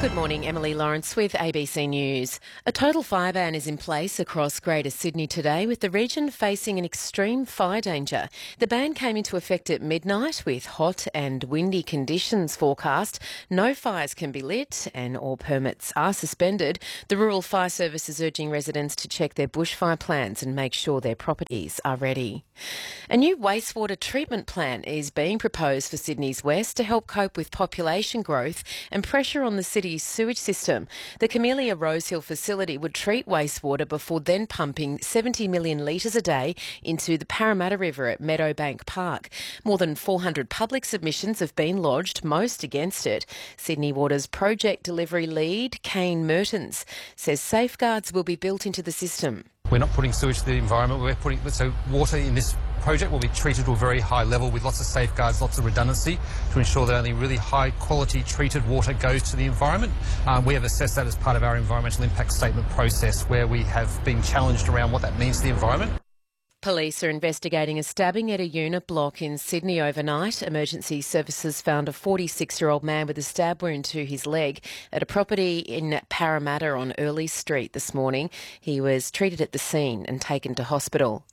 Good morning, Emily Lawrence with ABC News. A total fire ban is in place across Greater Sydney today, with the region facing an extreme fire danger. The ban came into effect at midnight with hot and windy conditions forecast. No fires can be lit and all permits are suspended. The Rural Fire Service is urging residents to check their bushfire plans and make sure their properties are ready. A new wastewater treatment plant is being proposed for Sydney's west to help cope with population growth and pressure on the city's sewage system. The Camellia Rosehill facility would treat wastewater before then pumping 70 million litres a day into the Parramatta River at Meadowbank Park. More than 400 public submissions have been lodged, most against it. Sydney Water's project delivery lead, Kane Mertens, says safeguards will be built into the system. We're not putting sewage to the environment, so water in this project will be treated to a very high level with lots of safeguards, lots of redundancy to ensure that only really high quality treated water goes to the environment. We have assessed that as part of our environmental impact statement process, where we have been challenged around what that means to the environment. Police are investigating a stabbing at a unit block in Sydney overnight. Emergency services found a 46-year-old man with a stab wound to his leg at a property in Parramatta on Early Street this morning. He was treated at the scene and taken to hospital.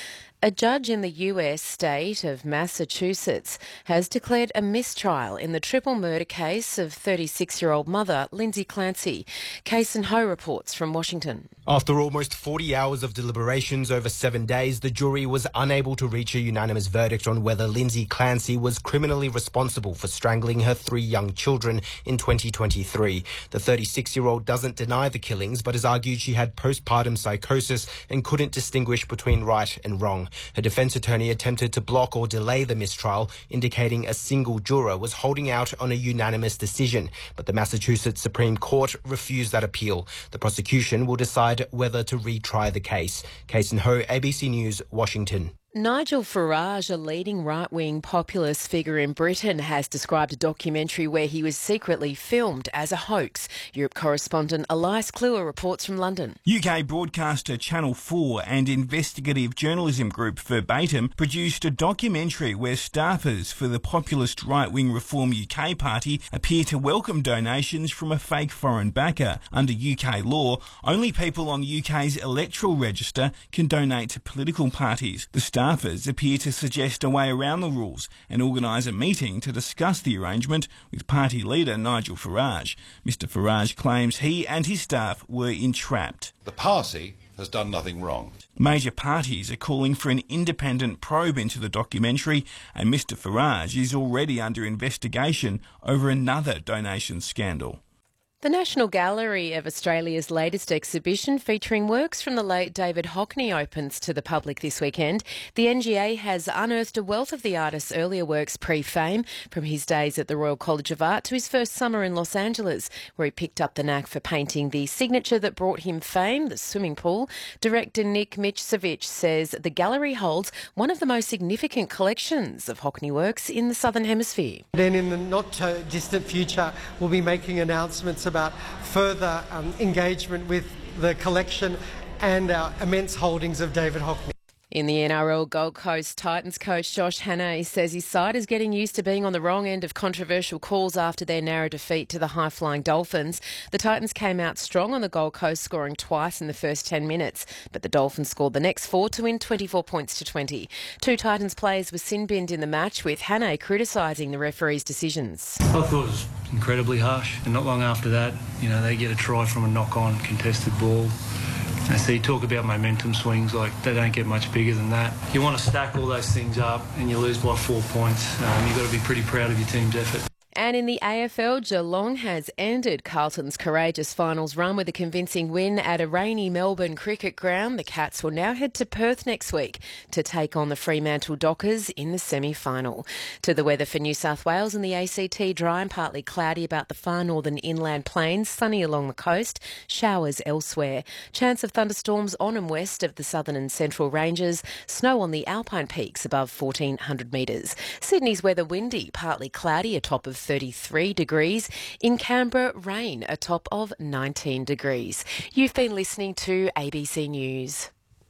A judge in the US state of Massachusetts has declared a mistrial in the triple murder case of 36-year-old mother Lindsay Clancy. Kason Ho reports from Washington. After almost 40 hours of deliberations over 7 days, the jury was unable to reach a unanimous verdict on whether Lindsay Clancy was criminally responsible for strangling her 3 young children in 2023. The 36-year-old doesn't deny the killings, but has argued she had postpartum psychosis and couldn't distinguish between right and wrong. Her defence attorney attempted to block or delay the mistrial, indicating a single juror was holding out on a unanimous decision, but the Massachusetts Supreme Court refused that appeal. The prosecution will decide whether to retry the case. Kason Ho, ABC News, Washington. Nigel Farage, a leading right-wing populist figure in Britain, has described a documentary where he was secretly filmed as a hoax. Europe correspondent Elias Kluwer reports from London. UK broadcaster Channel 4 and investigative journalism group Verbatim produced a documentary where staffers for the populist right-wing Reform UK party appear to welcome donations from a fake foreign backer. Under UK law, only people on the UK's electoral register can donate to political parties. The staffers appear to suggest a way around the rules and organise a meeting to discuss the arrangement with party leader Nigel Farage. Mr Farage claims he and his staff were entrapped. The party has done nothing wrong. Major parties are calling for an independent probe into the documentary, and Mr Farage is already under investigation over another donation scandal. The National Gallery of Australia's latest exhibition, featuring works from the late David Hockney, opens to the public this weekend. The NGA has unearthed a wealth of the artist's earlier works pre-fame, from his days at the Royal College of Art to his first summer in Los Angeles, where he picked up the knack for painting the signature that brought him fame, the swimming pool. Director Nick Michcevic says the gallery holds one of the most significant collections of Hockney works in the Southern Hemisphere. Then in the not-distant future, we'll be making announcements about further engagement with the collection and our immense holdings of David Hockney. In the NRL, Gold Coast Titans coach Josh Hannay says his side is getting used to being on the wrong end of controversial calls after their narrow defeat to the high-flying Dolphins. The Titans came out strong on the Gold Coast, scoring twice in the first 10 minutes, but the Dolphins scored the next 4 to win 24 points to 20. 2 Titans players were sin-binned in the match, with Hannay criticising the referee's decisions. I thought it was incredibly harsh, and not long after that, they get a try from a knock-on contested ball. And so you talk about momentum swings, like they don't get much bigger than that. You want to stack all those things up and you lose by 4 points. You've got to be pretty proud of your team's effort. And in the AFL, Geelong has ended Carlton's courageous finals run with a convincing win at a rainy Melbourne cricket ground. The Cats will now head to Perth next week to take on the Fremantle Dockers in the semi-final. To the weather for New South Wales and the ACT, dry and partly cloudy about the far northern inland plains, sunny along the coast, showers elsewhere. Chance of thunderstorms on and west of the southern and central ranges, snow on the alpine peaks above 1,400 metres. Sydney's weather windy, partly cloudy, a top of 33 degrees. In Canberra, rain, a top of 19 degrees. You've been listening to ABC News.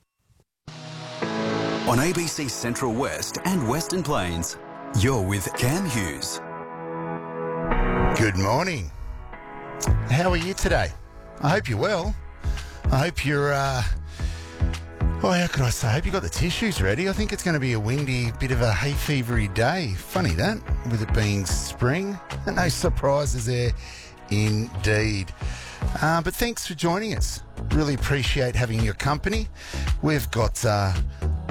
On ABC Central West and Western Plains, you're with Cam Hughes. Good morning. How are you today? I hope you're well. I hope you're, how could I say? I hope you got the tissues ready. I think it's going to be a windy, bit of a hay fevery day. Funny that, with it being spring. No surprises there, indeed. But thanks for joining us. Really appreciate having your company. We've got